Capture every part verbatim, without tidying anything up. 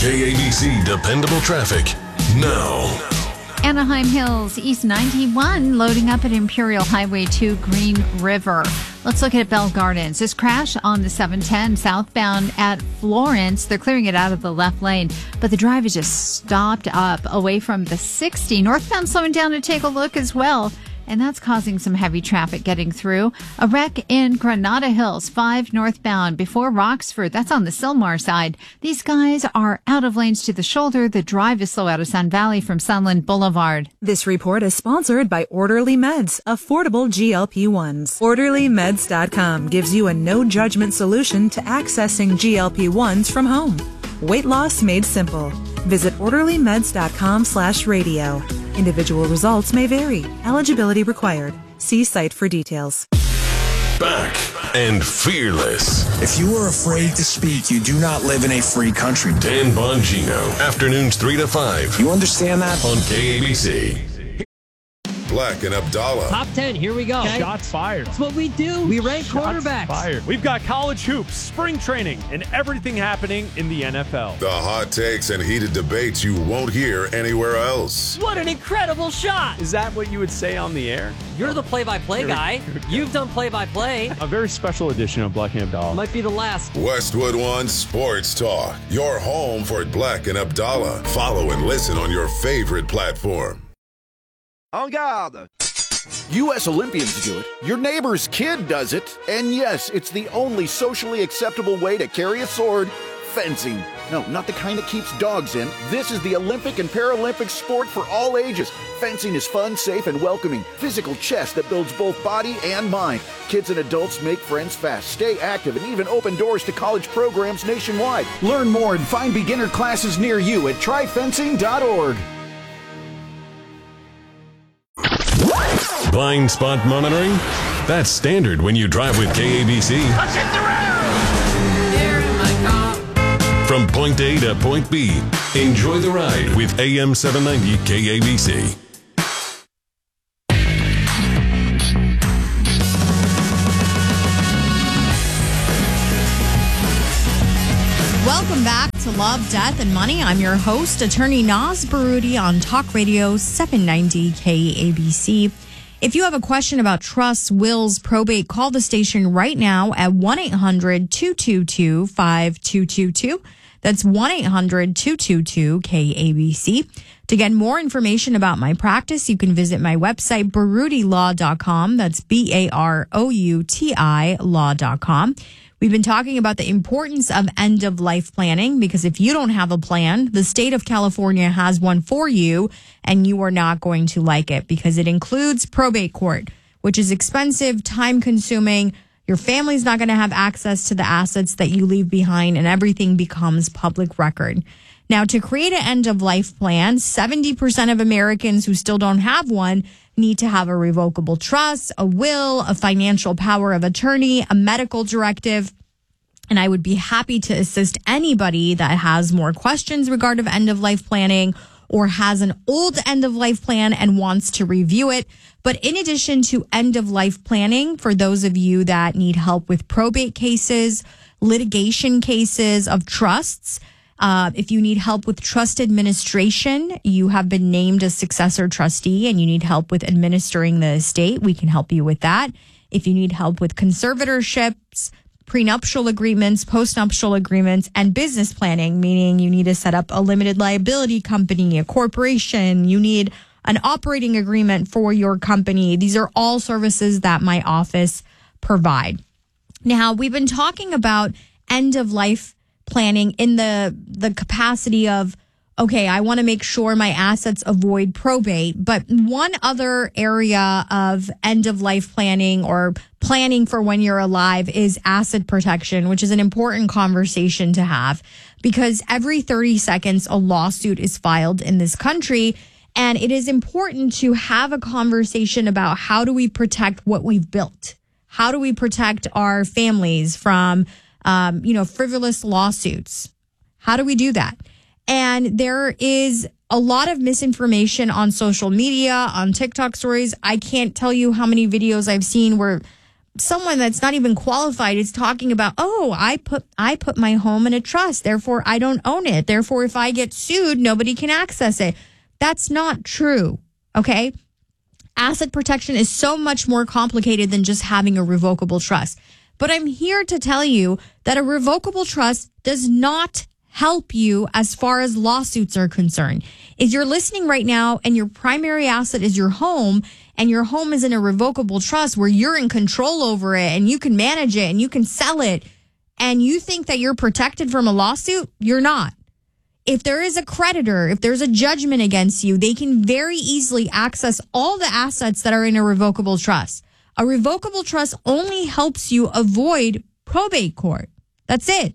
K A B C Dependable Traffic now. Anaheim Hills, East ninety-one, loading up at Imperial Highway two, Green River. Let's look at Bell Gardens. This crash on the seven ten southbound at Florence. They're clearing it out of the left lane, but the drive is just stopped up away from the sixty. Northbound slowing down to take a look as well, and that's causing some heavy traffic getting through. A wreck in Granada Hills, five northbound before Roxford. That's on the Sylmar side. These guys are out of lanes to the shoulder. The drive is slow out of Sun Valley from Sunland Boulevard. This report is sponsored by Orderly Meds, affordable G L P ones. Orderly Meds dot com gives you a no-judgment solution to accessing G L P ones from home. Weight loss made simple. Visit Orderly Meds dot com slash radio. Individual results may vary. Eligibility required. See site for details. Back and fearless. If you are afraid to speak, you do not live in a free country. Dan Bongino. Afternoons three to five. You understand that? On K A B C. Black and Abdallah. Top ten, here we go. Okay. Shots fired. That's what we do. We rank Shots quarterbacks. Fired. We've got college hoops, spring training, and everything happening in the N F L. The hot takes and heated debates you won't hear anywhere else. What an incredible shot. Is that what you would say on the air? You're the play-by-play guy. You've done play-by-play. A very special edition of Black and Abdallah. Might be the last. Westwood One Sports Talk. Your home for Black and Abdallah. Follow and listen on your favorite platform. En garde! U S Olympians do it, your neighbor's kid does it, and yes, it's the only socially acceptable way to carry a sword, fencing. No, not the kind that keeps dogs in. This is the Olympic and Paralympic sport for all ages. Fencing is fun, safe, and welcoming. Physical chess that builds both body and mind. Kids and adults make friends fast, stay active, and even open doors to college programs nationwide. Learn more and find beginner classes near you at try fencing dot org. Blind spot monitoring? That's standard when you drive with K A B C. Let's hit the road! Here in my car. From point A to point B, enjoy the ride with A M seven ninety K A B C. Welcome back to Love, Death, and Money. I'm your host, attorney Naz Baroudi on Talk Radio seven ninety K A B C. If you have a question about trusts, wills, probate, call the station right now at one eight hundred two two two five two two two. That's one eight hundred two two two K A B C. To get more information about my practice, you can visit my website, baroudi law dot com. That's B A R O U T I law dot com. We've been talking about the importance of end-of-life planning because if you don't have a plan, the state of California has one for you, and you are not going to like it because it includes probate court, which is expensive, time-consuming. Your family's not going to have access to the assets that you leave behind, and everything becomes public record. Now, to create an end-of-life plan, seventy percent of Americans who still don't have one need to have a revocable trust, a will, a financial power of attorney, a medical directive. And I would be happy to assist anybody that has more questions regarding end-of-life planning or has an old end-of-life plan and wants to review it. But in addition to end-of-life planning, for those of you that need help with probate cases, litigation cases of trusts, Uh, if you need help with trust administration, you have been named a successor trustee and you need help with administering the estate, we can help you with that. If you need help with conservatorships, prenuptial agreements, postnuptial agreements, and business planning, meaning you need to set up a limited liability company, a corporation, you need an operating agreement for your company. These are all services that my office provide. Now, we've been talking about end-of-life planning in the the capacity of, okay, I want to make sure my assets avoid probate. But one other area of end of life planning or planning for when you're alive is asset protection, which is an important conversation to have because every thirty seconds a lawsuit is filed in this country. And it is important to have a conversation about how do we protect what we've built? How do we protect our families from Um, you know, frivolous lawsuits? How do we do that? And there is a lot of misinformation on social media, on TikTok stories. I can't tell you how many videos I've seen where someone that's not even qualified is talking about, oh, I put I put my home in a trust, therefore I don't own it. Therefore, if I get sued, nobody can access it. That's not true, okay? Asset protection is so much more complicated than just having a revocable trust. But I'm here to tell you that a revocable trust does not help you as far as lawsuits are concerned. If you're listening right now and your primary asset is your home and your home is in a revocable trust where you're in control over it and you can manage it and you can sell it and you think that you're protected from a lawsuit, you're not. If there is a creditor, if there's a judgment against you, they can very easily access all the assets that are in a revocable trust. A revocable trust only helps you avoid probate court. That's it.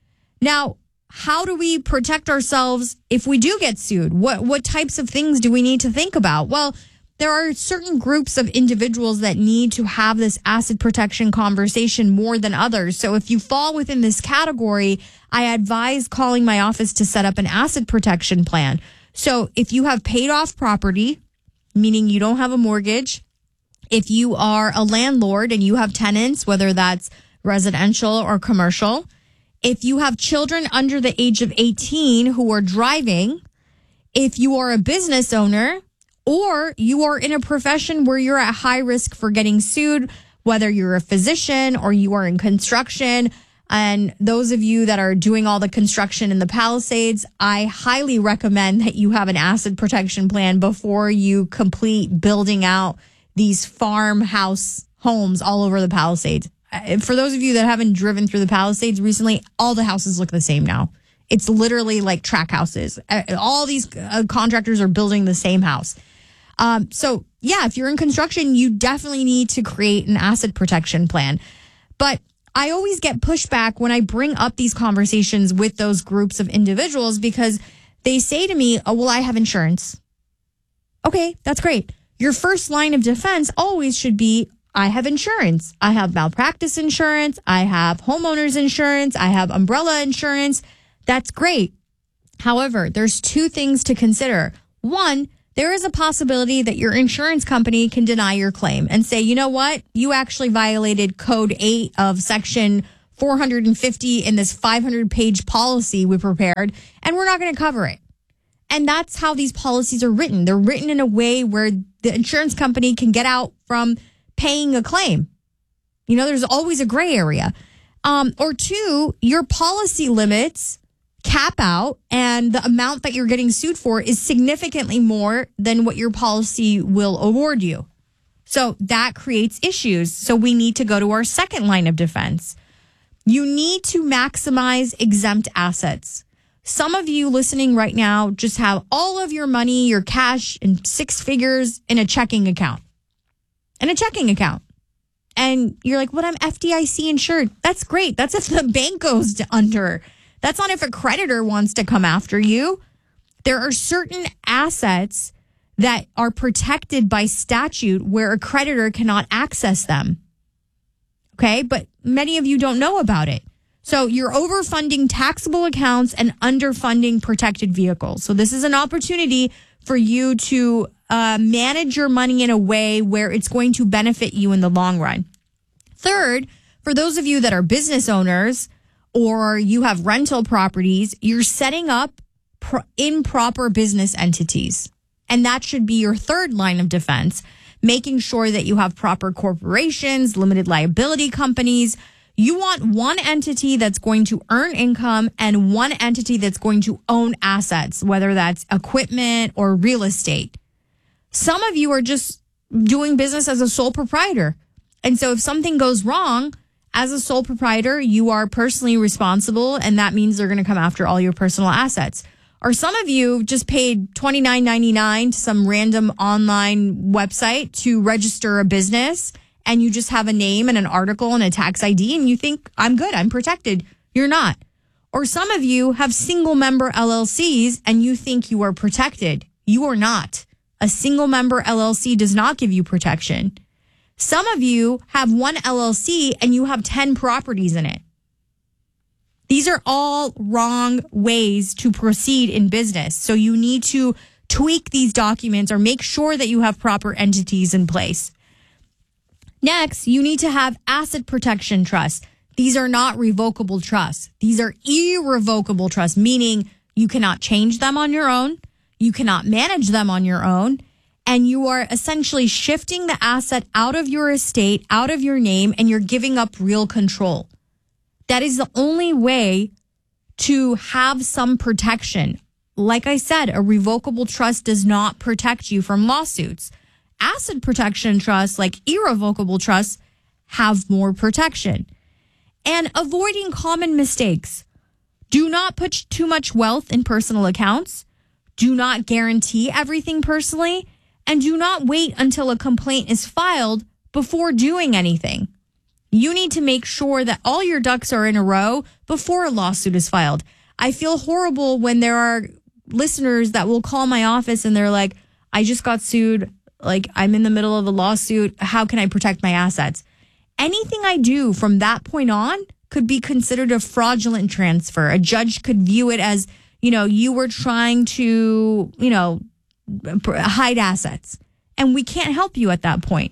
Now, how do we protect ourselves if we do get sued? What what types of things do we need to think about? Well, there are certain groups of individuals that need to have this asset protection conversation more than others. So if you fall within this category, I advise calling my office to set up an asset protection plan. So if you have paid off property, meaning you don't have a mortgage, if you are a landlord and you have tenants, whether that's residential or commercial, if you have children under the age of eighteen who are driving, if you are a business owner, or you are in a profession where you're at high risk for getting sued, whether you're a physician or you are in construction. And those of you that are doing all the construction in the Palisades, I highly recommend that you have an asset protection plan before you complete building out these farmhouse homes all over the Palisades. For those of you that haven't driven through the Palisades recently, all the houses look the same now. It's literally like track houses. All these contractors are building the same house. Um, so, yeah, if you're in construction, you definitely need to create an asset protection plan. But I always get pushback when I bring up these conversations with those groups of individuals because they say to me, oh, well, I have insurance. Okay, that's great. Your first line of defense always should be, I have insurance. I have malpractice insurance. I have homeowners insurance. I have umbrella insurance. That's great. However, there's two things to consider. One, there is a possibility that your insurance company can deny your claim and say, you know what? You actually violated code eight of section four hundred fifty in this five hundred page policy we prepared, and we're not going to cover it. And that's how these policies are written. They're written in a way where the insurance company can get out from paying a claim. You know, there's always a gray area. Um, or two, your policy limits cap out and the amount that you're getting sued for is significantly more than what your policy will award you. So that creates issues. So we need to go to our second line of defense. You need to maximize exempt assets. Some of you listening right now just have all of your money, your cash and six figures in a checking account. In a checking account. And you're like, well, I'm F D I C insured. That's great. That's if the bank goes under. That's not if a creditor wants to come after you. There are certain assets that are protected by statute where a creditor cannot access them. Okay, but many of you don't know about it. So you're overfunding taxable accounts and underfunding protected vehicles. So this is an opportunity for you to uh, manage your money in a way where it's going to benefit you in the long run. Third, for those of you that are business owners, or you have rental properties, you're setting up pro- improper business entities. And that should be your third line of defense, making sure that you have proper corporations, limited liability companies. You want one entity that's going to earn income and one entity that's going to own assets, whether that's equipment or real estate. Some of you are just doing business as a sole proprietor. And so if something goes wrong, as a sole proprietor, you are personally responsible, and that means they're going to come after all your personal assets. Or some of you just paid twenty-nine ninety-nine to some random online website to register a business, and you just have a name and an article and a tax I D, and you think, I'm good, I'm protected. You're not. Or some of you have single member L L Cs, and you think you are protected. You are not. A single member L L C does not give you protection. Some of you have one L L C and you have ten properties in it. These are all wrong ways to proceed in business. So you need to tweak these documents or make sure that you have proper entities in place. Next, you need to have asset protection trusts. These are not revocable trusts. These are irrevocable trusts, meaning you cannot change them on your own. You cannot manage them on your own. And you are essentially shifting the asset out of your estate, out of your name, and you're giving up real control. That is the only way to have some protection. Like I said, a revocable trust does not protect you from lawsuits. Asset protection trusts, like irrevocable trusts, have more protection. And avoiding common mistakes. Do not put too much wealth in personal accounts. Do not guarantee everything personally. And do not wait until a complaint is filed before doing anything. You need to make sure that all your ducks are in a row before a lawsuit is filed. I feel horrible when there are listeners that will call my office and they're like, I just got sued. Like, I'm in the middle of a lawsuit. How can I protect my assets? Anything I do from that point on could be considered a fraudulent transfer. A judge could view it as, you know, you were trying to, you know, hide assets. And we can't help you at that point.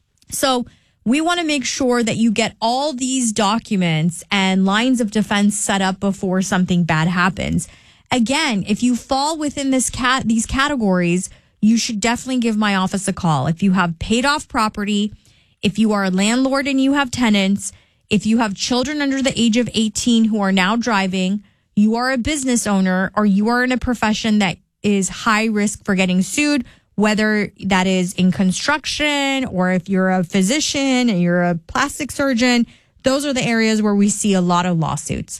So we want to make sure that you get all these documents and lines of defense set up before something bad happens. Again, if you fall within this cat these categories, you should definitely give my office a call. If you have paid off property, if you are a landlord and you have tenants, if you have children under the age of eighteen who are now driving, you are a business owner, or you are in a profession that is high risk for getting sued, whether that is in construction or if you're a physician and you're a plastic surgeon, those are the areas where we see a lot of lawsuits.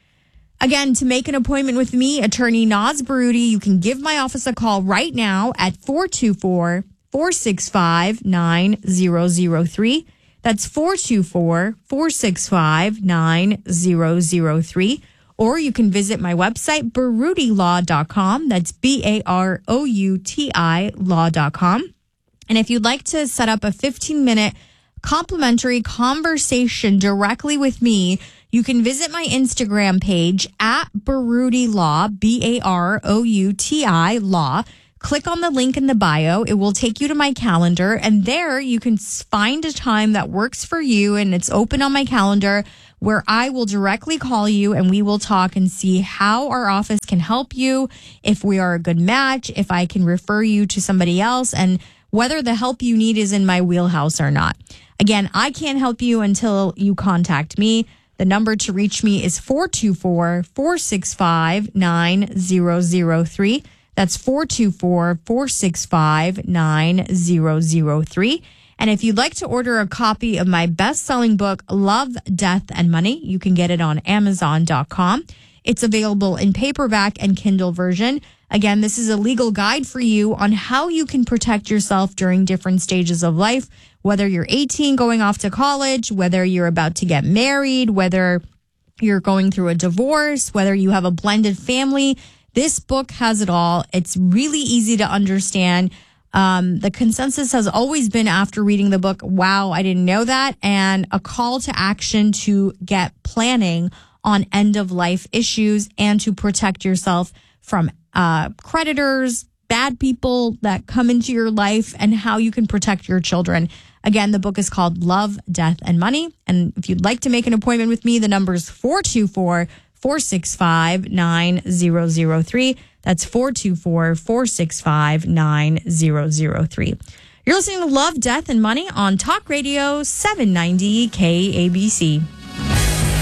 Again, to make an appointment with me, attorney Naz Baroudi, you can give my office a call right now at four two four, four six five, nine zero zero three. That's four two four, four six five, nine zero zero three. Or you can visit my website, baroudi law dot com. That's B A R O U T I law dot com. And if you'd like to set up a fifteen minute complimentary conversation directly with me, you can visit my Instagram page at Baroudi Law, B A R O U T I Law. Click on the link in the bio. It will take you to my calendar, and there you can find a time that works for you, and it's open on my calendar, where I will directly call you and we will talk and see how our office can help you, if we are a good match, if I can refer you to somebody else, and whether the help you need is in my wheelhouse or not. Again, I can't help you until you contact me. The number to reach me is four two four, four six five, nine zero zero three. That's four two four, four six five, nine zero zero three. And if you'd like to order a copy of my best-selling book, Love, Death, and Money, you can get it on amazon dot com. It's available in paperback and Kindle version. Again, this is a legal guide for you on how you can protect yourself during different stages of life, whether you're eighteen going off to college, whether you're about to get married, whether you're going through a divorce, whether you have a blended family. This book has it all. It's really easy to understand. Um, the consensus has always been after reading the book, wow, I didn't know that, and a call to action to get planning on end of life issues and to protect yourself from uh, creditors, bad people that come into your life, and how you can protect your children. Again, the book is called Love, Death, and Money. And if you'd like to make an appointment with me, the number is four two four, four six five, nine zero zero three. That's four two four, four six five, nine zero zero three. You're listening to Love, Death, and Money on Talk Radio seven ninety K A B C.